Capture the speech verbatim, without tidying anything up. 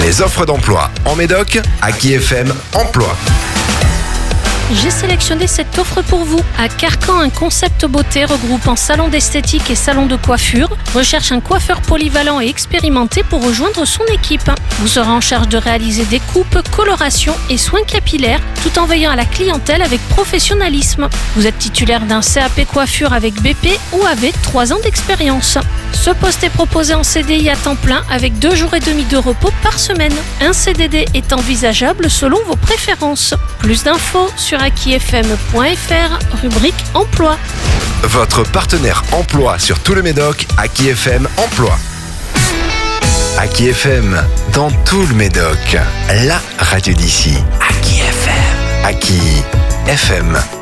Les offres d'emploi en Médoc, Aki F M Emploi. J'ai sélectionné cette offre pour vous. À Carcan, un concept beauté regroupant salon d'esthétique et salon de coiffure recherche un coiffeur polyvalent et expérimenté pour rejoindre son équipe. Vous serez en charge de réaliser des coupes, colorations et soins capillaires tout en veillant à la clientèle avec professionnalisme. Vous êtes titulaire d'un C A P coiffure avec B P ou avec trois ans d'expérience. Ce poste est proposé en C D I à temps plein avec deux jours et demi de repos par semaine. Un C D D est envisageable selon vos préférences. Plus d'infos sur aki f m point f r, rubrique emploi. Votre partenaire emploi sur tout le Médoc, Aki F M Emploi. Aki F M, dans tout le Médoc, la radio d'ici. Aki F M. Aki F M.